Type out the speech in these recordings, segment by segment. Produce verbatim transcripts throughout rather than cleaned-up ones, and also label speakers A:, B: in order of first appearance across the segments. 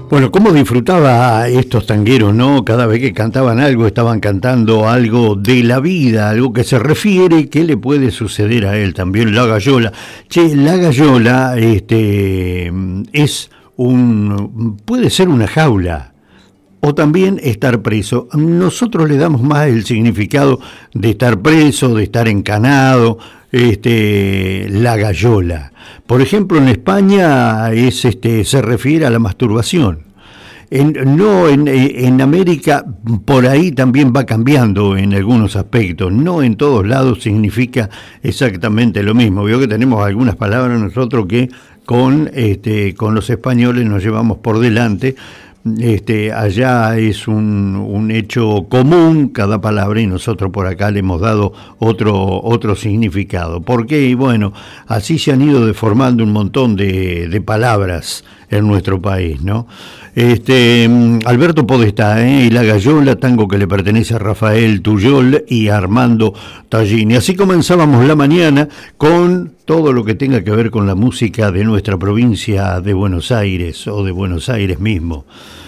A: Bueno, cómo disfrutaba estos tangueros, ¿no? Cada vez que cantaban algo, estaban cantando algo de la vida, algo que se refiere, que le puede suceder a él también, la gallola. Che, la gallola, este, es un, puede ser una jaula, o también estar preso. Nosotros le damos más el significado de estar preso, de estar encanado, este, la gallola. Por ejemplo, en España es, este, se refiere a la masturbación. En, no en, en América por ahí también va cambiando en algunos aspectos, no en todos lados significa exactamente lo mismo. Veo que tenemos algunas palabras nosotros que con, este, con los españoles nos llevamos por delante. Este, allá es un, un hecho común cada palabra y nosotros por acá le hemos dado otro, otro significado. ¿Por qué? Y bueno, así se han ido deformando un montón de, de palabras en nuestro país, ¿no? Este, Alberto Podestá, ¿eh? Y la gallola, tango que le pertenece a Rafael Tuyol y a Armando Tallini. Así comenzábamos la mañana con todo lo que tenga que ver con la música de nuestra provincia de Buenos Aires o de Buenos Aires mismo.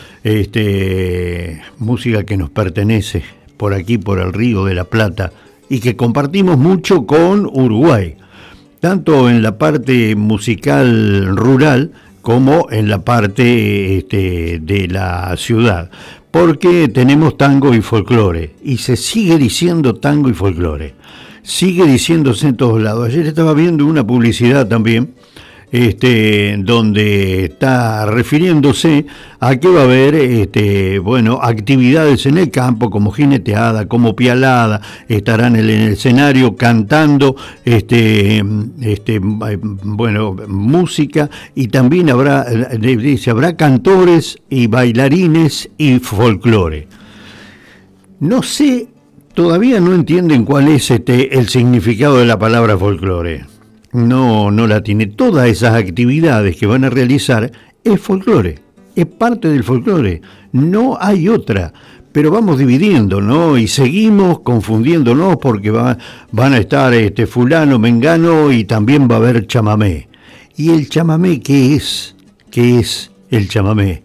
A: Este, música que nos pertenece por aquí, por el Río de la Plata, y que compartimos mucho con Uruguay, tanto en la parte musical rural como en la parte este, de la ciudad, porque tenemos tango y folclore, y se sigue diciendo tango y folclore, sigue diciéndose en todos lados. Ayer estaba viendo una publicidad también, este, donde está refiriéndose a que va a haber, este, bueno, actividades en el campo como jineteada, como pialada, estarán en el escenario cantando, este, este, bueno, música, y también habrá, dice, habrá cantores y bailarines y folclore. No sé, todavía no entienden cuál es este, el significado de la palabra folclore. No, no la tiene. Todas esas actividades que van a realizar es folclore, es parte del folclore, no hay otra, pero vamos dividiendo, ¿no? Y seguimos confundiéndonos porque va, van a estar este fulano, mengano y también va a haber chamamé. ¿Y el chamamé qué es? ¿Qué es el chamamé?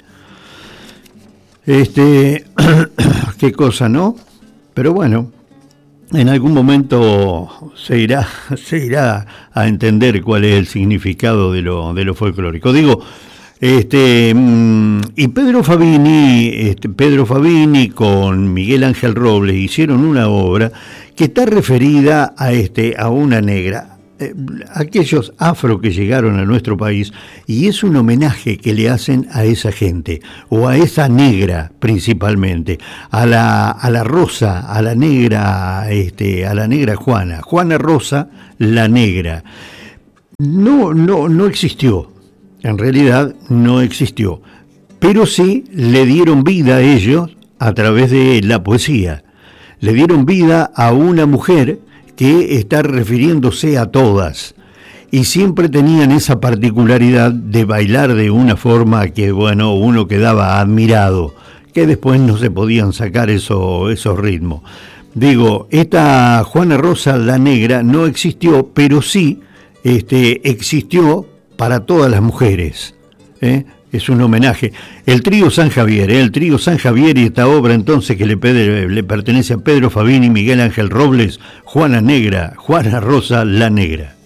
A: Este, qué cosa, ¿no? Pero bueno, en algún momento se irá, se irá a entender cuál es el significado de lo, de lo folclórico. Digo, este, y Pedro Fabini, este, Pedro Fabini con Miguel Ángel Robles hicieron una obra que está referida a, este, a una negra, eh, aquellos afro que llegaron a nuestro país, y es un homenaje que le hacen a esa gente, o a esa negra principalmente, a la, a la Rosa, a la negra, este, a la negra Juana, Juana Rosa, la negra. No, no, no existió, en realidad no existió, pero sí le dieron vida a ellos a través de la poesía, le dieron vida a una mujer que está refiriéndose a todas, y siempre tenían esa particularidad de bailar de una forma que, bueno, uno quedaba admirado, que después no se podían sacar eso, esos ritmos. Digo, esta Juana Rosa la Negra no existió, pero sí este, existió para todas las mujeres, ¿eh? Es un homenaje. El trío San Javier, ¿eh? El trío San Javier y esta obra entonces que le, le pertenece a Pedro Fabini, Miguel Ángel Robles, Juana Negra, Juana Rosa la Negra.